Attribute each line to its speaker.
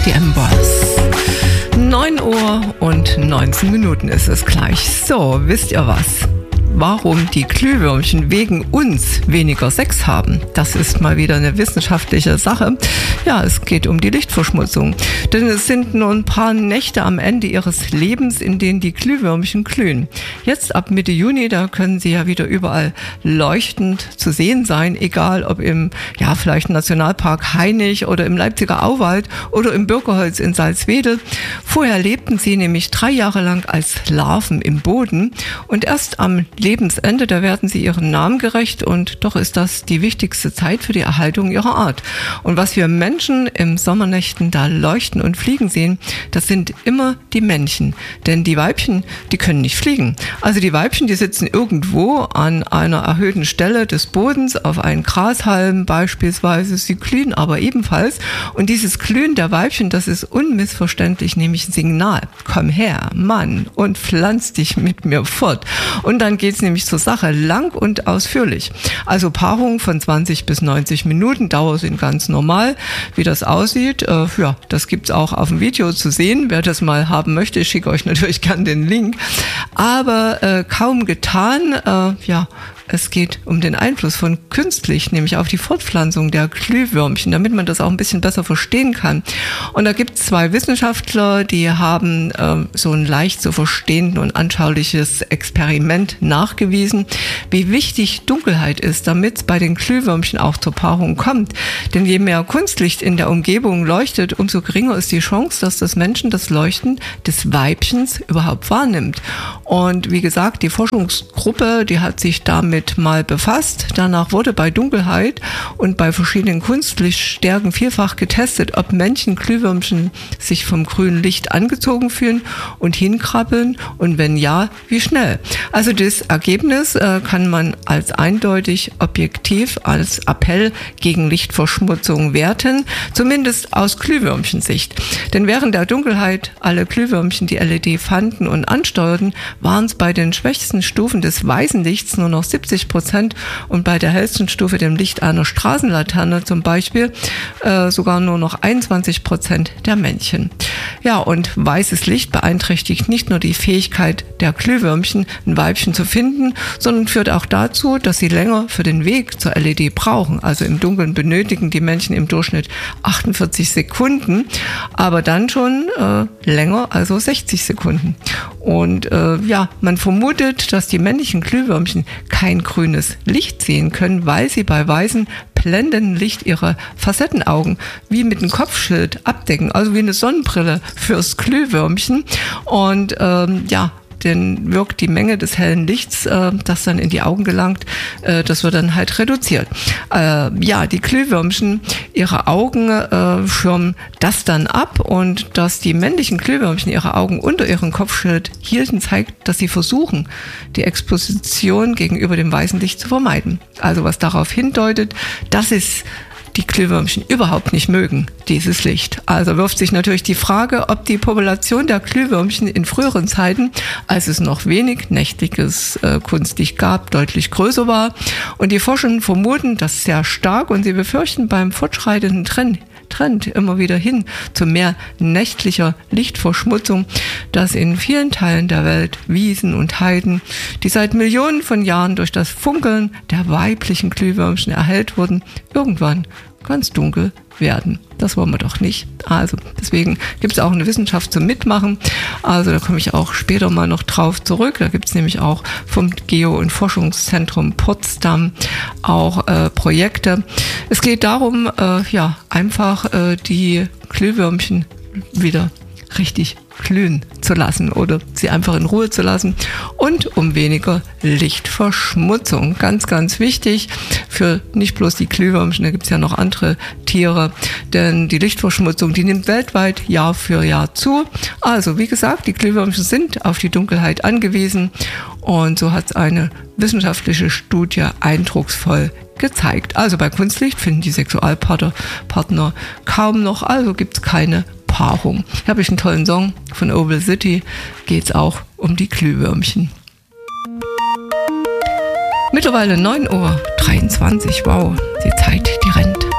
Speaker 1: Die Embers. 9:19 ist es gleich. So, wisst ihr was? Warum die Glühwürmchen wegen uns weniger Sex haben. Das ist mal wieder eine wissenschaftliche Sache. Ja, es geht um die Lichtverschmutzung. Denn es sind nur ein paar Nächte am Ende ihres Lebens, in denen die Glühwürmchen glühen. Jetzt ab Mitte Juni, da können sie ja wieder überall leuchtend zu sehen sein, egal ob im, vielleicht Nationalpark Hainich oder im Leipziger Auwald oder im Birkerholz in Salzwedel. Vorher lebten sie nämlich 3 Jahre lang als Larven im Boden und erst am Lebensende, da werden sie ihren Namen gerecht und doch ist das die wichtigste Zeit für die Erhaltung ihrer Art. Und was wir Menschen im Sommernächten da leuchten und fliegen sehen, das sind immer die Männchen. Denn die Weibchen, die können nicht fliegen. Also die Weibchen, die sitzen irgendwo an einer erhöhten Stelle des Bodens auf einen Grashalm beispielsweise. Sie glühen aber ebenfalls. Und dieses Glühen der Weibchen, das ist unmissverständlich nämlich ein Signal. Komm her, Mann, und pflanz dich mit mir fort. Und dann geht es nämlich zur Sache, lang und ausführlich. Also Paarungen von 20 bis 90 Minuten, Dauer sind ganz normal. Wie das aussieht, das gibt es auch auf dem Video zu sehen. Wer das mal haben möchte, ich schicke euch natürlich gern den Link. Aber kaum getan, es geht um den Einfluss von künstlich, nämlich auf die Fortpflanzung der Glühwürmchen, damit man das auch ein bisschen besser verstehen kann. Und da gibt es 2 Wissenschaftler, die haben so ein leicht zu verstehenden und anschauliches Experiment nachgewiesen, wie wichtig Dunkelheit ist, damit es bei den Glühwürmchen auch zur Paarung kommt. Denn je mehr Kunstlicht in der Umgebung leuchtet, umso geringer ist die Chance, dass das Männchen das Leuchten des Weibchens überhaupt wahrnimmt. Und wie gesagt, die Forschungsgruppe, die hat sich damit mal befasst. Danach wurde bei Dunkelheit und bei verschiedenen Kunstlichtstärken vielfach getestet, ob Männchen Glühwürmchen sich vom grünen Licht angezogen fühlen und hinkrabbeln und wenn ja, wie schnell. Also das Ergebnis kann man als eindeutig objektiv als Appell gegen Lichtverschmutzung werten, zumindest aus Glühwürmchensicht. Denn während der Dunkelheit alle Glühwürmchen die LED fanden und ansteuerten, waren es bei den schwächsten Stufen des weißen Lichts nur noch 70% und bei der hellsten Stufe, dem Licht einer Straßenlaterne zum Beispiel, sogar nur noch 21% der Männchen. Ja, und weißes Licht beeinträchtigt nicht nur die Fähigkeit der Glühwürmchen, ein Weibchen zu finden, sondern führt auch dazu, dass sie länger für den Weg zur LED brauchen. Also im Dunkeln benötigen die Männchen im Durchschnitt 48 Sekunden, aber dann schon länger, also 60 Sekunden. Und man vermutet, dass die männlichen Glühwürmchen kein grünes Licht sehen können, weil sie bei weißem blendenden Licht ihre Facettenaugen wie mit einem Kopfschild abdecken, also wie eine Sonnenbrille fürs Glühwürmchen. Und dann wirkt die Menge des hellen Lichts, das dann in die Augen gelangt, das wird dann halt reduziert. Die Glühwürmchen, ihre Augen schirmen das dann ab und dass die männlichen Glühwürmchen ihre Augen unter ihrem Kopfschild hielten, zeigt, dass sie versuchen, die Exposition gegenüber dem weißen Licht zu vermeiden. Also was darauf hindeutet, dass es die Glühwürmchen überhaupt nicht mögen, dieses Licht. Also wirft sich natürlich die Frage, ob die Population der Glühwürmchen in früheren Zeiten, als es noch wenig nächtliches Kunstlicht gab, deutlich größer war. Und die Forscher vermuten das sehr stark und sie befürchten beim fortschreitenden Trend immer wieder hin zu mehr nächtlicher Lichtverschmutzung, dass in vielen Teilen der Welt Wiesen und Heiden, die seit Millionen von Jahren durch das Funkeln der weiblichen Glühwürmchen erhellt wurden, irgendwann ganz dunkel werden. Das wollen wir doch nicht. Also deswegen gibt es auch eine Wissenschaft zum Mitmachen. Also da komme ich auch später mal noch drauf zurück. Da gibt es nämlich auch vom Geo- und Forschungszentrum Potsdam auch Projekte. Es geht darum, einfach die Glühwürmchen wieder richtig glühen zu lassen oder sie einfach in Ruhe zu lassen und um weniger Lichtverschmutzung. Ganz, ganz wichtig für nicht bloß die Glühwürmchen, da gibt es ja noch andere Tiere, denn die Lichtverschmutzung, die nimmt weltweit Jahr für Jahr zu. Also wie gesagt, die Glühwürmchen sind auf die Dunkelheit angewiesen und so hat es eine wissenschaftliche Studie eindrucksvoll gezeigt. Also bei Kunstlicht finden die Sexualpartner kaum noch, also gibt es keine Paarung. Hier habe ich einen tollen Song von Oval City, geht es auch um die Glühwürmchen. Mittlerweile 9:23 Uhr, wow, die Zeit, die rennt.